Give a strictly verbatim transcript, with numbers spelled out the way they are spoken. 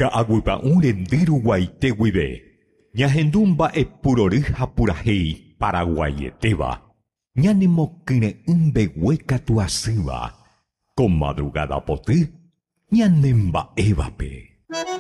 Ka'aguypa'ũrendýru guaite guive. Ñahendúmba epurory hapurahei Paraguaietéva. Ñanemokyrẽ'ỹ mbegue katu asýva. Ko madrugada poty ñanemba'évape.